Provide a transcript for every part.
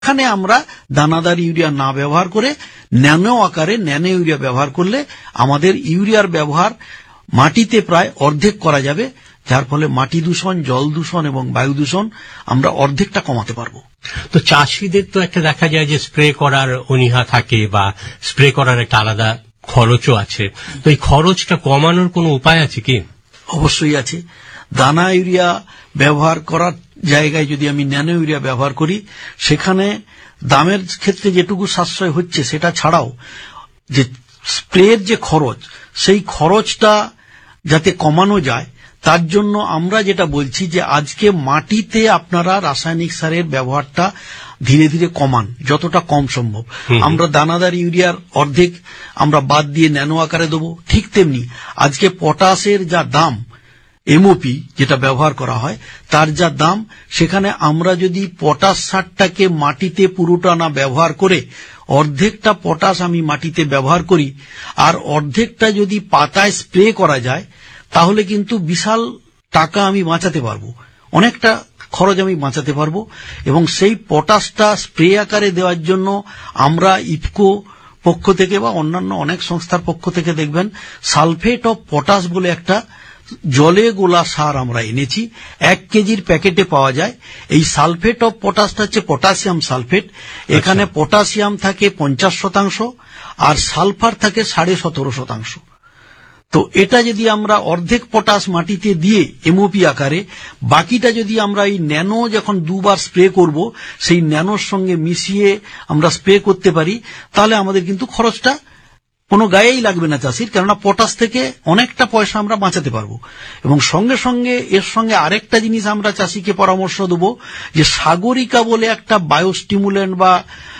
এখানে আমরা দানাদার ইউরিয়া না ব্যবহার করে ন্যানো আকারে ন্যানো ইউরিয়া ব্যবহার করলে আমাদের ইউরিয়ার ব্যবহার মাটিতে প্রায় অর্ধেক করা যাবে, যার ফলে মাটি দূষণ, জল দূষণ এবং বায়ু দূষণ আমরা অর্ধেকটা কমাতে পারবো। তো চাষিদের তো একটা দেখা যায় যে স্প্রে করার অনীহা থাকে বা স্প্রে করার একটা আলাদা খরচও আছে, তো এই খরচটা কমানোর কোনো উপায় আছে কি? অবশ্যই আছে। দানা ইউরিয়া ব্যবহার করার জায়গায় যদি আমি ন্যানো ইউরিয়া ব্যবহার করি, সেখানে দামের ক্ষেত্রে যেটুকু সাশ্রয় হচ্ছে সেটা ছাড়াও যে স্প্রের যে খরচ, সেই খরচটা যাতে কমানো যায় তার জন্য আমরা যেটা বলছি যে আজকে মাটিতে আপনারা রাসায়নিক সারের ব্যবহারটা ধীরে ধীরে কমান, যতটা কম সম্ভব। আমরা দানাদার ইউরিয়ার অর্ধেক আমরা বাদ দিয়ে ন্যানো আকারে দেবো। ঠিক তেমনি আজকে পটাশের যা দাম, এমওপি যেটা ব্যবহার করা হয় তার যা দাম, সেখানে আমরা যদি পটাশ সারটাকে মাটিতে পুরোটা না ব্যবহার করে অর্ধেকটা পটাশ আমি মাটিতে ব্যবহার করি আর অর্ধেকটা যদি পাতায় স্প্রে করা যায়, তাহলে কিন্তু বিশাল টাকা আমি বাঁচাতে পারবো, অনেকটা খরচ আমি বাঁচাতে পারবো। এবং সেই পটাশটা স্প্রে আকারে দেওয়ার জন্য আমরা ইফকো পক্ষ থেকে বা অন্যান্য অনেক সংস্থার পক্ষ থেকে দেখবেন সালফেট অফ পটাশ বলে একটা জলে গোলা সার আমরা এনেছি। 1 কেজির প্যাকেটে পাওয়া যায়। এই সালফেট অফ পটাশটা হচ্ছে পটাশিয়াম সালফেট। এখানে পটাশিয়াম থাকে 50% আর সালফার থাকে 17.5%। তো এটা যদি আমরা অর্ধেক পটাশ মাটিতে দিয়ে এমওপি আকারে, বাকিটা যদি আমরা এই ন্যানো যখন 2 বার স্প্রে করব সেই ন্যানোর সঙ্গে মিশিয়ে আমরা স্প্রে করতে পারি, তাহলে আমাদের কিন্তু খরচটা কোনো গায়েই লাগবে না চাষির, কেননা পটাশ থেকে অনেকটা পয়সা আমরা বাঁচাতে পারবো। এবং সঙ্গে সঙ্গে এর সঙ্গে আরেকটা জিনিস আমরা চাষিকে পরামর্শ দেবো যে সাগরিকা বলে একটা বায়োস্টিমুলেন্ট বা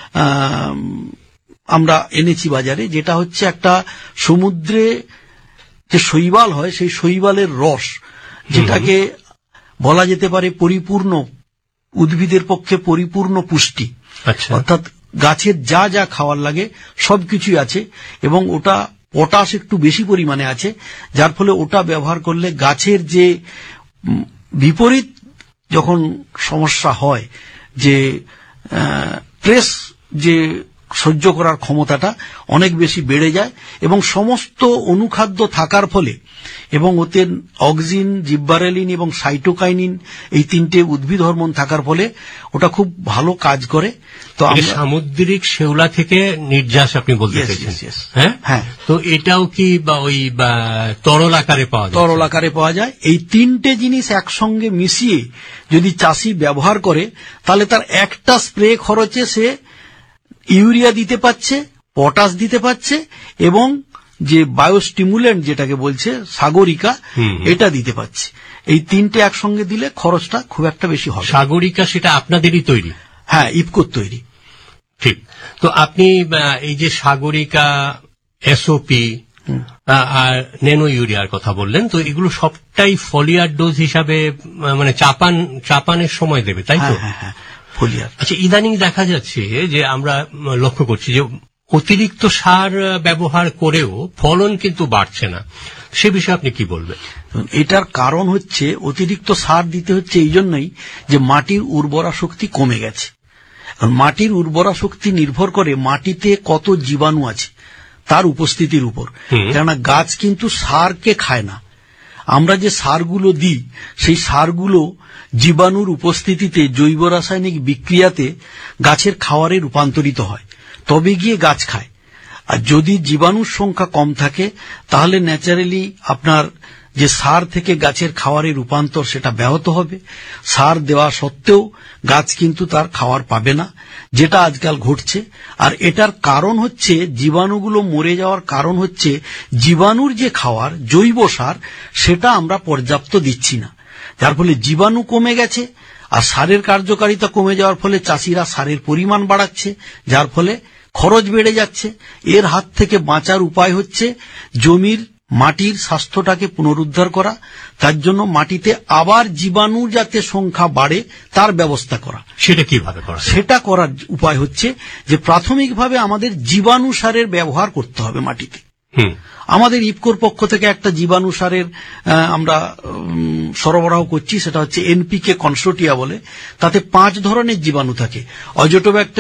আমরা এনেছি বাজারে, যেটা হচ্ছে একটা সমুদ্রে যে শৈবাল হয় সেই শৈবালের রস, যেটাকে বলা যেতে পারে পরিপূর্ণ উদ্ভিদের পক্ষে পরিপূর্ণ পুষ্টি। অর্থাৎ গাছের যা যা খাওয়ার লাগে সবকিছুই আছে এবং ওটা পটাশ একটু বেশি পরিমাণে আছে, যার ফলে ওটা ব্যবহার করলে গাছের যে বিপরীত যখন সমস্যা হয়, যে প্রেস যে সহ্য করার ক্ষমতাটা অনেক বেশি বেড়ে যায় এবং সমস্ত অনুখাদ্য থাকার ফলে এবং ওতে অক্সিন, জিব্বারেলিন এবং সাইটোকাইনিন এই 3টে উদ্ভিদ হরমোন থাকার ফলে ওটা খুব ভালো কাজ করে। তো সামুদ্রিক শেওলা থেকে নির্যাস আপনি বলতে চাইছেন? হ্যাঁ। তো এটাও কি বা ওই তরল আকারে পাওয়া যায়? তরল আকারে পাওয়া যায়। এই 3টে জিনিস একসঙ্গে মিশিয়ে যদি চাষি ব্যবহার করে, তাহলে তার একটা স্প্রে খরচে সে ইউরিয়া দিতে পারছে, পটাশ দিতে পারছে এবং যে বায়োস্টিমুলেন্ট যেটাকে বলছে সাগরিকা, এটা দিতে পারছে। এই 3টে একসঙ্গে দিলে খরচটা খুব একটা বেশি হবে। সাগরিকা সেটা আপনাদেরই তৈরি? হ্যাঁ, ইফকোর তৈরি। ঠিক। তো আপনি এই যে সাগরিকা, এসওপি আর ন্যানো ইউরিয়ার কথা বললেন, তো এগুলো সবটাই ফলিয়ার ডোজ হিসাবে মানে চাপানের সময় দেবে, তাই তো? হ্যাঁ, ফলিয়ার। আচ্ছা, ইদানিং দেখা যাচ্ছে যে আমরা লক্ষ্য করছি যে অতিরিক্ত সার ব্যবহার করেও ফলন কিন্তু বাড়ছে না, সে বিষয়ে আপনি কি বলবেন? এটার কারণ হচ্ছে অতিরিক্ত সার দিতে হচ্ছে এই জন্যই যে মাটির উর্বরা শক্তি কমে গেছে। মাটির উর্বরা শক্তি নির্ভর করে মাটিতে কত জীবাণু আছে তার উপস্থিতির উপর, কেননা গাছ কিন্তু সারকে খায় না। আমরা যে সারগুলো দিই সেই সারগুলো জীবাণুর উপস্থিতিতে জৈব রাসায়নিক বিক্রিয়াতে গাছের খাওয়ারে রূপান্তরিত হয়, তবে গিয়ে গাছ খায়। আর যদি জীবাণুর সংখ্যা কম থাকে তাহলে ন্যাচারালি আপনার যে সার থেকে গাছের খাওয়ারে রূপান্তর সেটা ব্যাহত হবে। সার দেওয়া সত্ত্বেও গাছ কিন্তু তার খাওয়ার পাবে না, যেটা আজকাল ঘটছে। আর এটার কারণ হচ্ছে, জীবাণুগুলো মরে যাওয়ার কারণ হচ্ছে জীবাণুর যে খাওয়ার জৈব সার সেটা আমরা পর্যাপ্ত দিচ্ছি না, যার ফলে জীবাণু কমে গেছে। আর সারের কার্যকারিতা কমে যাওয়ার ফলে চাষিরা সারের পরিমাণ বাড়াচ্ছে, যার ফলে খরচ বেড়ে যাচ্ছে। এর হাত থেকে বাঁচার উপায় হচ্ছে জমির মাটির স্বাস্থ্যটাকে পুনরুদ্ধার করা, তার জন্য মাটিতে আবার জীবাণু যাতে সংখ্যা বাড়ে তার ব্যবস্থা করা। সেটা কিভাবে করা? সেটা করার উপায় হচ্ছে যে প্রাথমিকভাবে আমাদের জীবাণু সারের ব্যবহার করতে হবে মাটিতে। আমাদের ইফকোর পক্ষ থেকে একটা জীবাণু সারের আমরা সরবরাহ করছি, সেটা হচ্ছে এনপিকে কনসোর্টিয়া বলে। তাতে 5 ধরনের জীবাণু থাকে। অজোটোব্যাক্টেরিয়া